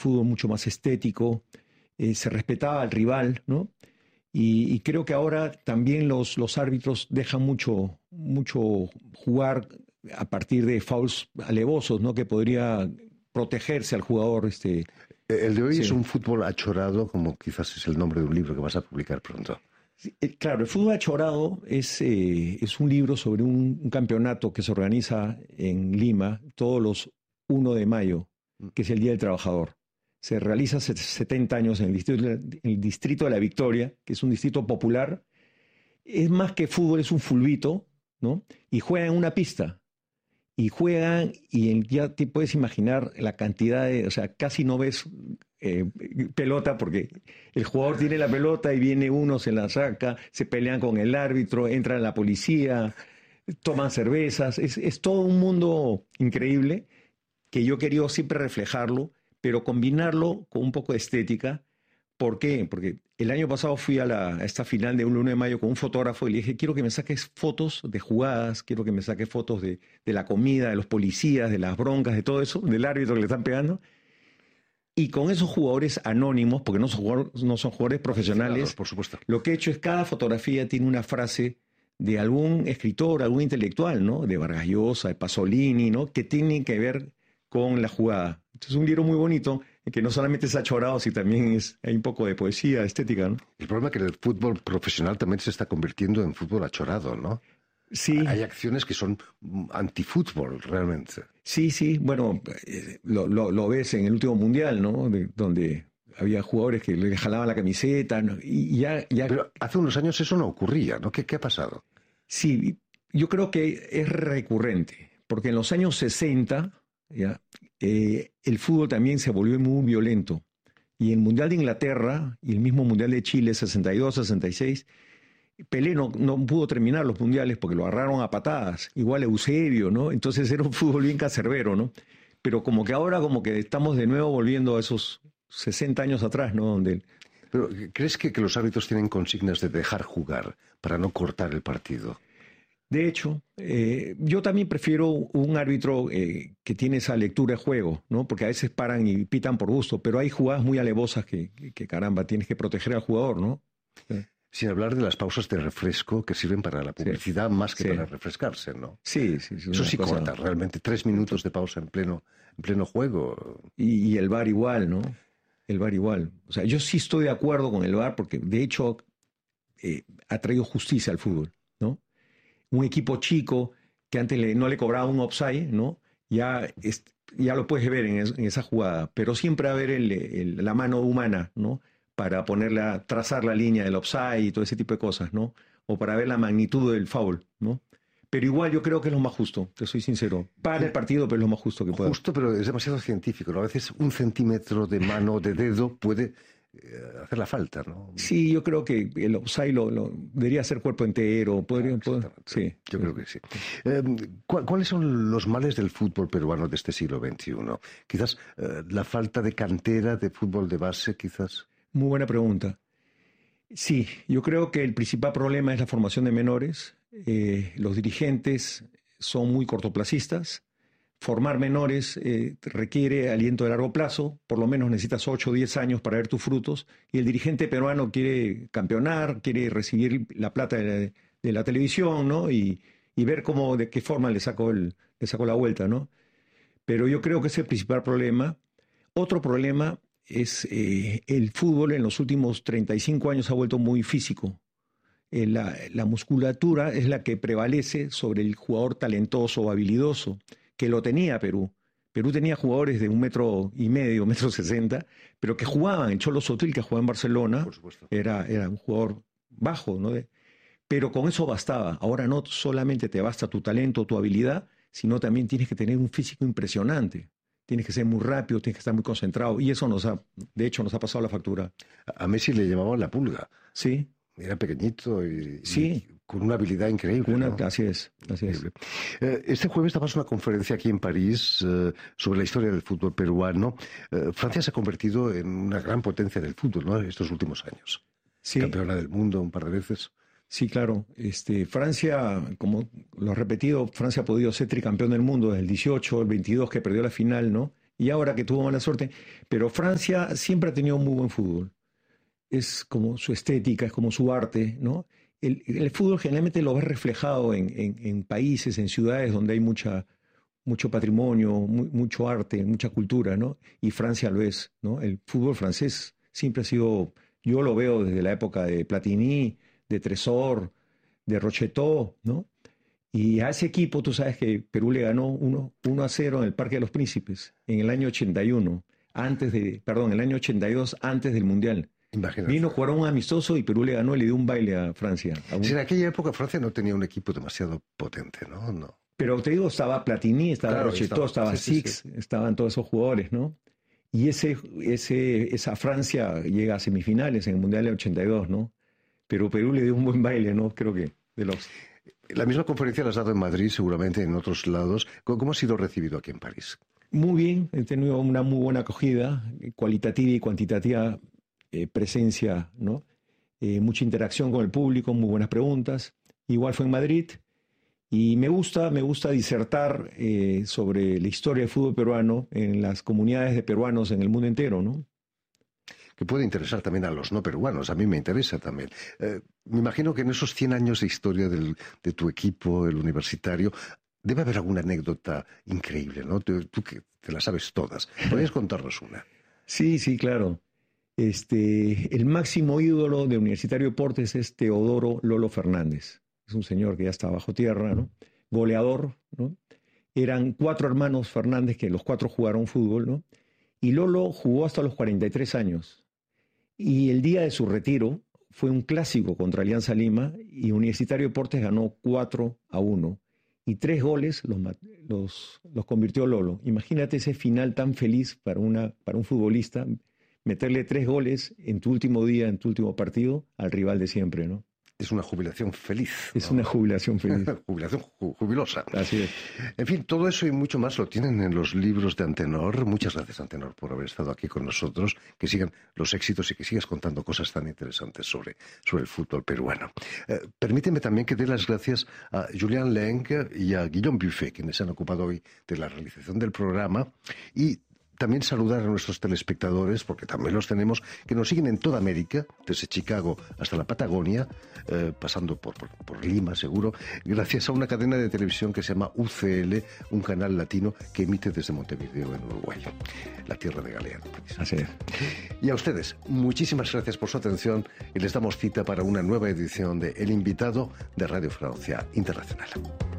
fútbol mucho más estético, se respetaba al rival, ¿no? Y creo que ahora también los árbitros dejan mucho jugar a partir de fouls alevosos, ¿no? Que podría protegerse al jugador. El de hoy Sí. es un fútbol achorado, como quizás es el nombre de un libro que vas a publicar pronto. Sí, claro, el fútbol achorado es un libro sobre un campeonato que se organiza en Lima todos los 1 de mayo, que es el Día del Trabajador. Se realiza hace 70 años en el distrito de La Victoria, que es un distrito popular. Es más que fútbol, es un fulbito, ¿no? Y juegan en una pista. Y juegan ya te puedes imaginar la cantidad o sea, casi no ves pelota porque el jugador tiene la pelota y viene uno, se la saca, se pelean con el árbitro, entra la policía, toman cervezas. Es todo un mundo increíble que yo he querido siempre reflejarlo, pero combinarlo con un poco de estética. ¿Por qué? Porque el año pasado fui a esta final de un 1 de mayo con un fotógrafo y le dije, quiero que me saques fotos de jugadas, quiero que me saques fotos de la comida, de los policías, de las broncas, de todo eso, del árbitro que le están pegando. Y con esos jugadores anónimos, porque no son jugadores profesionales, Por supuesto. lo que he hecho es cada fotografía tiene una frase de algún escritor, algún intelectual, ¿no? De Vargas Llosa, de Pasolini, ¿no? Que tienen que ver con la jugada. Entonces es un libro muy bonito, que no solamente es achorado, sino también hay un poco de poesía, estética, ¿no? El problema es que el fútbol profesional también se está convirtiendo en fútbol achorado, ¿no? Sí. Hay acciones que son antifútbol, realmente. Sí. Bueno, lo ves en el último mundial, ¿no? Donde había jugadores que le jalaban la camiseta, ¿no? Y ya... Pero hace unos años eso no ocurría, ¿no? ¿Qué ha pasado? Sí, yo creo que es recurrente, porque en los años 60, ¿ya? El fútbol también se volvió muy violento. Y el Mundial de Inglaterra y el mismo Mundial de Chile, 62, 66, Pelé no pudo terminar los mundiales porque lo agarraron a patadas, igual Eusebio, ¿no? Entonces era un fútbol bien cancerbero, ¿no? Pero como que ahora como que estamos de nuevo volviendo a esos 60 años atrás, ¿no? Pero ¿crees que los árbitros tienen consignas de dejar jugar para no cortar el partido? De hecho, yo también prefiero un árbitro que tiene esa lectura de juego, ¿no? Porque a veces paran y pitan por gusto, pero hay jugadas muy alevosas que caramba, tienes que proteger al jugador, ¿no? Sin hablar de las pausas de refresco que sirven para la publicidad más que para refrescarse, ¿no? Sí. Eso sí corta, realmente. 3 minutos de pausa en pleno juego. Y el VAR igual, ¿no? El VAR igual. O sea, yo sí estoy de acuerdo con el VAR porque de hecho ha traído justicia al fútbol, ¿no? Un equipo chico que antes no le cobraba un offside, ¿no? Ya lo puedes ver en esa jugada, pero siempre va a haber la mano humana, ¿no? Para trazar la línea del offside y todo ese tipo de cosas, ¿no? O para ver la magnitud del foul, ¿no? Pero igual yo creo que es lo más justo, te soy sincero. Para el partido, pero es lo más justo que pueda. Justo, pero es demasiado científico, ¿no? A veces 1 centímetro de mano, de dedo, puede hacer la falta, ¿no? Sí, yo creo que el offside debería ser cuerpo entero. Sí. Yo creo que sí. ¿Cuáles son los males del fútbol peruano de este siglo XXI? Quizás la falta de cantera de fútbol de base, quizás. Muy buena pregunta. Sí, yo creo que el principal problema es la formación de menores. Los dirigentes son muy cortoplacistas. Formar menores requiere aliento de largo plazo, por lo menos necesitas 8 o 10 años para ver tus frutos, y el dirigente peruano quiere campeonar, quiere recibir la plata de la televisión, ¿no? Y ver de qué forma le sacó la vuelta, ¿no? Pero yo creo que ese es el principal problema. Otro problema es el fútbol en los últimos 35 años ha vuelto muy físico. La musculatura es la que prevalece sobre el jugador talentoso o habilidoso, que lo tenía Perú. Perú tenía jugadores de 1,5 m, 1,60 m, pero que jugaban. El Cholo Sotil, que jugaba en Barcelona, por supuesto, era un jugador bajo, ¿no? Pero con eso bastaba. Ahora no solamente te basta tu talento, tu habilidad, sino también tienes que tener un físico impresionante. Tienes que ser muy rápido, tienes que estar muy concentrado. Y eso de hecho, nos ha pasado la factura. A Messi le llamaban la pulga. Sí. Era pequeñito y sí. Con una habilidad increíble. ¿No? Así es. Este jueves dabas una conferencia aquí en París sobre la historia del fútbol peruano. Francia se ha convertido en una gran potencia del fútbol, ¿no? Estos últimos años. Sí. Campeona del mundo un par de veces. Sí, claro. Francia, como lo has repetido, Francia ha podido ser tricampeón del mundo desde el 18, el 22 que perdió la final, ¿no? y ahora que tuvo mala suerte. Pero Francia siempre ha tenido muy buen fútbol. Es como su estética, es como su arte, ¿no? El fútbol generalmente lo ves reflejado en países, en ciudades donde hay mucho patrimonio, mucho arte, mucha cultura, ¿no? Y Francia lo es, ¿no? El fútbol francés siempre ha sido, yo lo veo desde la época de Platini, de Tresor, de Rocheteau, ¿no? Y a ese equipo, tú sabes que Perú le ganó 1-0 en el Parque de los Príncipes en el año 81, el año 82, antes del Mundial. Imagínate. Vino a jugar un amistoso y Perú le ganó y le dio un baile a Francia. Sí, en aquella época Francia no tenía un equipo demasiado potente, ¿no? No. Pero te digo, estaba Platini, estaba Rocheteau, estaba Six, estaban todos esos jugadores, ¿no? Y esa Francia llega a semifinales en el Mundial del 82, ¿no? Pero Perú le dio un buen baile, ¿no? Creo que de los... La misma conferencia la has dado en Madrid, seguramente en otros lados. ¿Cómo ha sido recibido aquí en París? Muy bien, he tenido una muy buena acogida, cualitativa y cuantitativa presencia, ¿no? Mucha interacción con el público, muy buenas preguntas. Igual fue en Madrid. Y me gusta disertar sobre la historia del fútbol peruano en las comunidades de peruanos en el mundo entero, ¿no? Que puede interesar también a los no peruanos, a mí me interesa también. Me imagino que en esos 100 años de historia de tu equipo, el universitario, debe haber alguna anécdota increíble, ¿no? Tú que te las sabes todas. ¿Podrías contarnos una? Sí, claro. El máximo ídolo de Universitario Deportes es Teodoro Lolo Fernández. Es un señor que ya está bajo tierra, ¿no? Goleador, ¿no? Eran 4 hermanos Fernández que los 4 jugaron fútbol, ¿no? Y Lolo jugó hasta los 43 años. Y el día de su retiro fue un clásico contra Alianza Lima y Universitario Deportes ganó 4-1. Y 3 goles los convirtió Lolo. Imagínate ese final tan feliz para un futbolista, meterle 3 goles en tu último día, en tu último partido, al rival de siempre, ¿no? Es una jubilación feliz, ¿no? Es una jubilación feliz. Jubilación jubilosa. Así es. En fin, todo eso y mucho más lo tienen en los libros de Antenor. Muchas gracias, Antenor, por haber estado aquí con nosotros. Que sigan los éxitos y que sigas contando cosas tan interesantes sobre el fútbol peruano. Permíteme también que dé las gracias a Julien Leng y a Guillaume Buffet, quienes se han ocupado hoy de la realización del programa. Y también saludar a nuestros telespectadores, porque también los tenemos, que nos siguen en toda América, desde Chicago hasta la Patagonia, pasando por Lima, seguro, gracias a una cadena de televisión que se llama UCL, un canal latino que emite desde Montevideo, en Uruguay, la tierra de Galeano. Así es. Y a ustedes, muchísimas gracias por su atención y les damos cita para una nueva edición de El Invitado de Radio Francia Internacional.